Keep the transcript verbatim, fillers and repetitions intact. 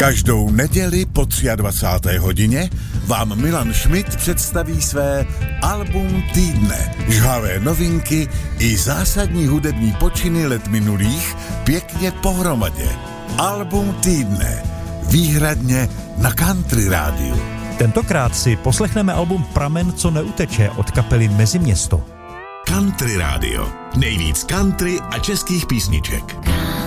Každou neděli po dvacáté třetí hodině vám Milan Schmidt představí své album týdne. Žhavé novinky i zásadní hudební počiny let minulých pěkně pohromadě. Album týdne. Výhradně na Country rádiu. Tentokrát si poslechneme album Pramen, co neuteče od kapely Meziměsto. Country rádio. Nejvíc country a českých písniček.